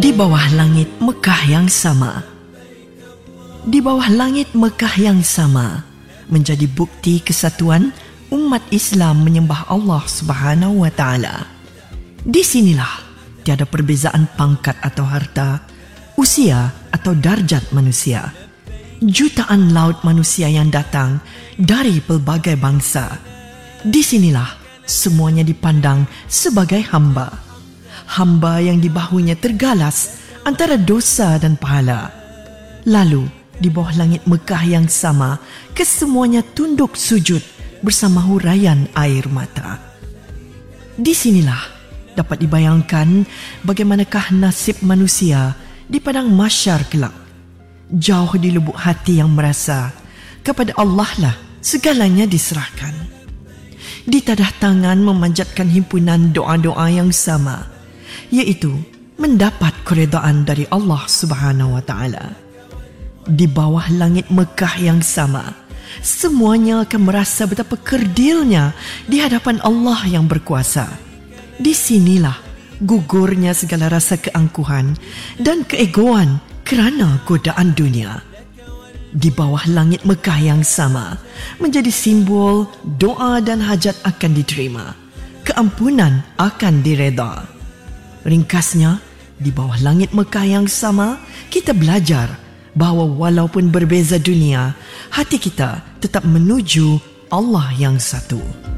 Di bawah langit Mekah yang sama. Di bawah langit Mekah yang sama menjadi bukti kesatuan umat Islam menyembah Allah Subhanahu wa taala. Di sinilah tiada perbezaan pangkat atau harta, usia atau darjat manusia. Jutaan laut manusia yang datang dari pelbagai bangsa. Di sinilah semuanya dipandang sebagai hamba. Hamba yang di bahunya tergalas antara dosa dan pahala. Lalu di bawah langit Mekah yang sama, kesemuanya tunduk sujud bersama huraian air mata. Di sinilah dapat dibayangkan bagaimanakah nasib manusia di padang mahsyar kelak. Jauh di lubuk hati yang merasa kepada Allah lah segalanya diserahkan. Di tadah tangan memanjatkan himpunan doa-doa yang sama, iaitu mendapat keredaan dari Allah Subhanahu wa taala. Di bawah langit Mekah yang sama, semuanya akan merasa betapa kerdilnya di hadapan Allah yang berkuasa. Di sinilah gugurnya segala rasa keangkuhan dan keegoan kerana godaan dunia. Di bawah langit Mekah yang sama menjadi simbol doa dan hajat akan diterima, keampunan akan direda. Ringkasnya, di bawah langit Mekah yang sama kita belajar bahawa walaupun berbeza dunia, hati kita tetap menuju Allah yang satu.